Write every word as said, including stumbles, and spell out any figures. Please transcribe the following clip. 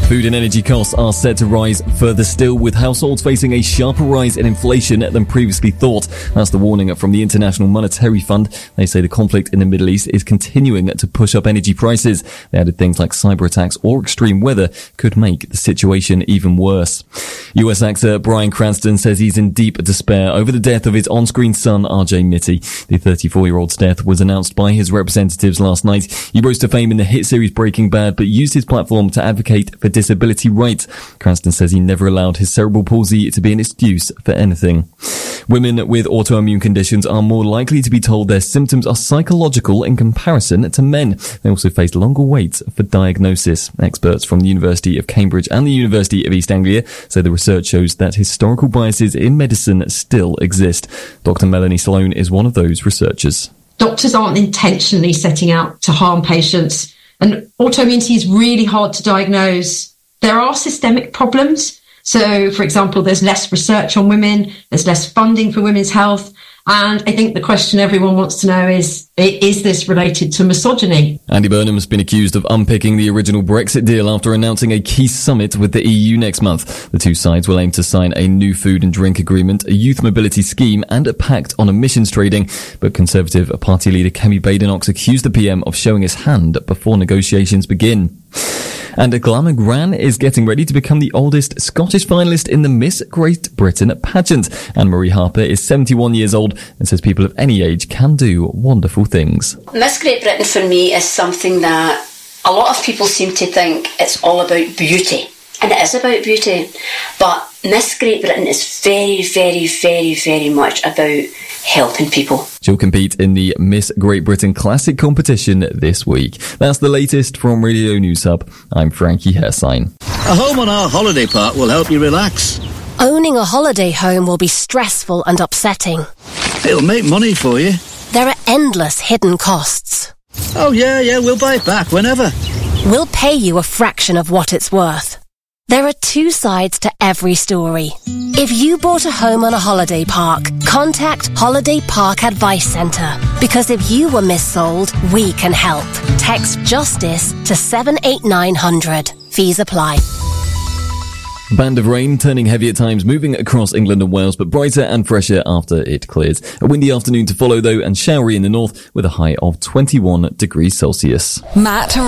Food and energy costs are set to rise further still, with households facing a sharper rise in inflation than previously thought. That's the warning from the International Monetary Fund. They say the conflict in the Middle East is continuing to push up energy prices. They added things like cyber attacks or extreme weather could make the situation even worse. U S actor Bryan Cranston says he's in deep despair over the death of his on-screen son, R J Mitty. The thirty-four-year-old's death was announced by his representatives last night. He rose to fame in the hit series Breaking Bad, but used his platform to advocate for disability rights. Cranston says he never allowed his cerebral palsy to be an excuse for anything. Women with autoimmune conditions are more likely to be told their symptoms are psychological in comparison to men. They also face longer waits for diagnosis. Experts from the University of Cambridge and the University of East Anglia say the research shows that historical biases in medicine still exist. Doctor Melanie Sloan is one of those researchers. Doctors aren't intentionally setting out to harm patients, and autoimmunity is really hard to diagnose. There are systemic problems. So, for example, there's less research on women, there's less funding for women's health, and I think the question everyone wants to know is, is this related to misogyny? Andy Burnham has been accused of unpicking the original Brexit deal after announcing a key summit with the E U next month. The two sides will aim to sign a new food and drink agreement, a youth mobility scheme, and a pact on emissions trading. But Conservative Party leader Kemi Badenoch accused the P M of showing his hand before negotiations begin. And Glamour Gran is getting ready to become the oldest Scottish finalist in the Miss Great Britain pageant. Anne-Marie Harper is seventy-one years old and says people of any age can do wonderful things. Miss Great Britain for me is something that a lot of people seem to think it's all about beauty. And it is about beauty. But Miss Great Britain is very, very, very, very much about helping people. She'll compete in the Miss Great Britain Classic competition this week. That's the latest from Radio News Hub. I'm Frankie Hersign. A home on our holiday park will help you relax. Owning a holiday home will be stressful and upsetting. It'll make money for you. There are endless hidden costs. Oh yeah, yeah, we'll buy it back whenever. We'll pay you a fraction of what it's worth. There are two sides to every story. If you bought a home on a holiday park, contact Holiday Park Advice Centre. Because if you were missold, we can help. Text JUSTICE to seven eight nine hundred. Fees apply. Band of rain turning heavy at times, moving across England and Wales, but brighter and fresher after it clears. A windy afternoon to follow though, and showery in the north with a high of twenty-one degrees Celsius. Matt